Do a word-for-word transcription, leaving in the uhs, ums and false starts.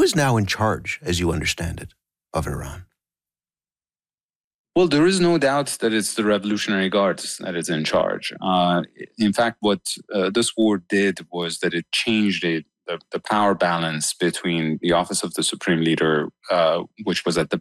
Who is now in charge, as you understand it, of Iran? Well, there is no doubt that it's the Revolutionary Guards that is in charge. Uh, in fact, what uh, this war did was that it changed it, the, the power balance between the office of the Supreme Leader, uh, which was at the